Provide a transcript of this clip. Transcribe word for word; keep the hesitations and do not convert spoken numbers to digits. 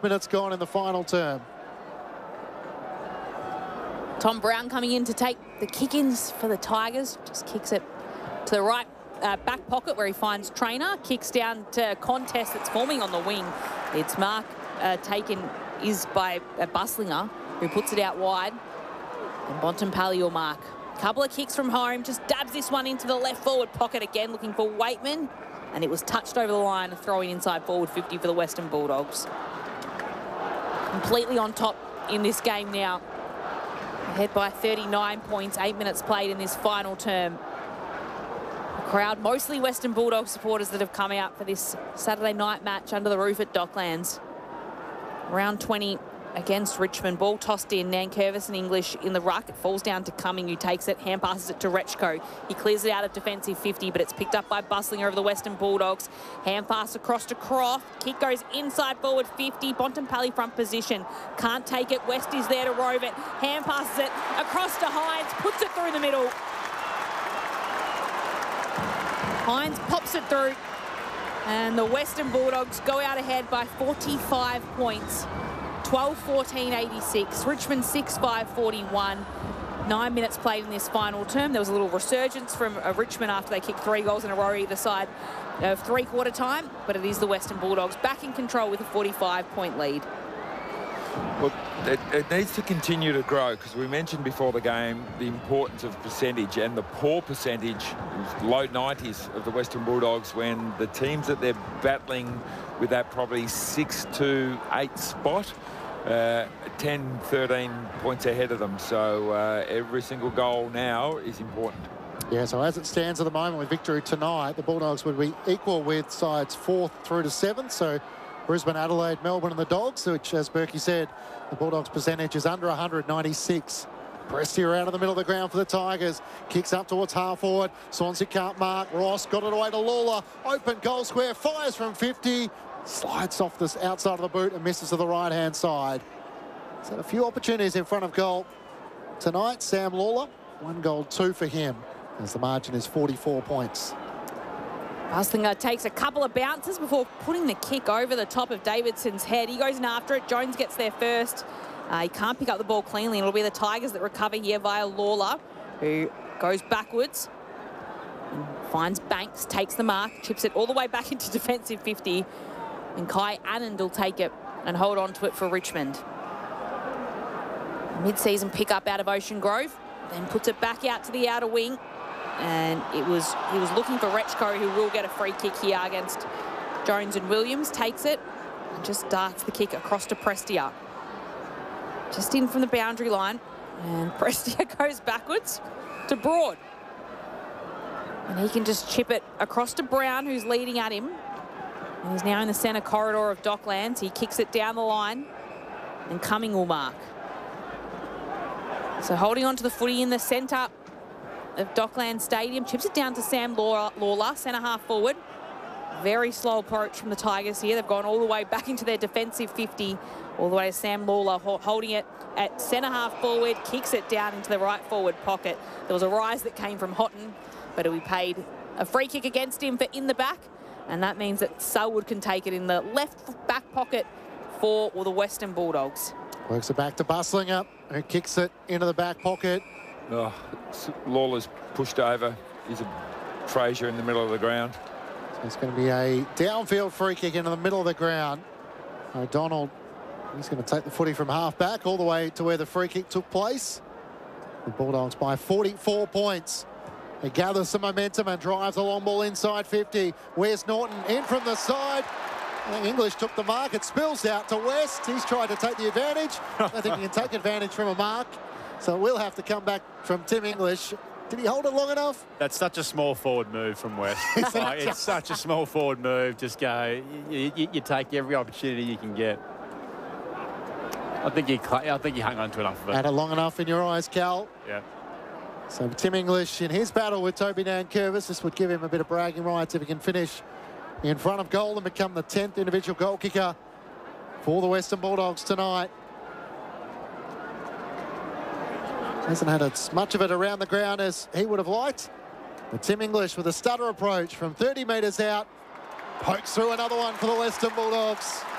minutes gone in the final term. Tom Brown coming in to take the kick-ins for the Tigers. Just kicks it to the right uh, back pocket where he finds Trainer. Kicks down to a contest that's forming on the wing. It's mark uh, taken is by uh, Buslinger, who puts it out wide. And Bontempelli will mark. Couple of kicks from home. Just dabs this one into the left forward pocket again, looking for Waitman. And it was touched over the line, throwing inside forward fifty for the Western Bulldogs. Completely on top in this game now. Ahead by thirty-nine points, eight minutes played in this final term. A crowd, mostly Western Bulldogs supporters that have come out for this Saturday night match under the roof at Docklands. Round twenty against Richmond. Ball tossed in. Nankervis and English in the ruck. It falls down to Cumming, who takes it. Hand passes it to Rechko. He clears it out of defensive fifty, but it's picked up by Buslinger of the Western Bulldogs. Hand pass across to Croft. Kick goes inside forward fifty. Bontempelli front position. Can't take it. West is there to rove it. Hand passes it across to Hines. Puts it through the middle. Hines pops it through. And the Western Bulldogs go out ahead by forty-five points. twelve fourteen eighty-six. Richmond six five forty-one. Nine minutes played in this final term. There was a little resurgence from uh, Richmond after they kicked three goals in a row either side of three-quarter time, but it is the Western Bulldogs back in control with a forty-five point lead. Well, it, it needs to continue to grow, because we mentioned before the game the importance of percentage, and the poor percentage, low nineties of the Western Bulldogs, when the teams that they're battling with that probably six to eight spot, uh, ten, thirteen points ahead of them. So uh, every single goal now is important. Yeah, so as it stands at the moment with victory tonight, the Bulldogs would be equal with sides fourth through to seventh. So Brisbane, Adelaide, Melbourne and the Dogs, which, as Berkey said, the Bulldogs' percentage is under one ninety-six. Prestia out of the middle of the ground for the Tigers. Kicks up towards half forward. Swansea can't mark. Ross got it away to Lawler. Open goal square. Fires from fifty. Slides off this outside of the boot and misses to the right-hand side. He's had a few opportunities in front of goal tonight. Sam Lawler, one goal, two for him, as the margin is forty-four points. Buslinger takes a couple of bounces before putting the kick over the top of Davidson's head. He goes in after it. Jones gets there first. Uh, he can't pick up the ball cleanly. It'll be the Tigers that recover here via Lawler, who goes backwards and finds Banks, takes the mark, chips it all the way back into defensive fifty. And Kai Anand will take it and hold on to it for Richmond. Mid-season pick-up out of Ocean Grove, then puts it back out to the outer wing. And it was he was looking for Rechko, who will get a free kick here against Jones and Williams. Takes it and just darts the kick across to Prestia. Just in from the boundary line. And Prestia goes backwards to Broad. And he can just chip it across to Brown, who's leading at him. And he's now in the centre corridor of Docklands. He kicks it down the line. And Cumming will mark. So holding on to the footy in the centre of Docklands Stadium. Chips it down to Sam Lawler, centre half forward. Very slow approach from the Tigers here. They've gone all the way back into their defensive fifty, all the way to Sam Lawler holding it at centre half forward, kicks it down into the right forward pocket. There was a rise that came from Houghton, but we paid a free kick against him for in the back, and that means that Selwood can take it in the left back pocket for the Western Bulldogs. Works it back to Buslinger, who kicks it into the back pocket. Oh, Lawler's pushed over. He's a Fraser in the middle of the ground. So it's going to be a downfield free kick into the middle of the ground. O'Donnell, he's going to take the footy from half back all the way to where the free kick took place. The Bulldogs by forty-four points. They gather some momentum and drives the long ball inside fifty. Where's Norton in from the side? I think English took the mark. It spills out to West. He's tried to take the advantage. I think he can take advantage from a mark. So we'll have to come back from Tim English. Did he hold it long enough? That's such a small forward move from West. It's, like, it's such a small forward move. Just go, you, you, you take every opportunity you can get. I think he, I think he hung on to enough of it. Had it long enough in your eyes, Cal. Yeah. So Tim English in his battle with Toby Nankervis, this would give him a bit of bragging rights if he can finish in front of goal and become the tenth individual goal kicker for the Western Bulldogs tonight. Hasn't had as much of it around the ground as he would have liked. But Tim English with a stutter approach from thirty metres out. Pokes through another one for the Western Bulldogs.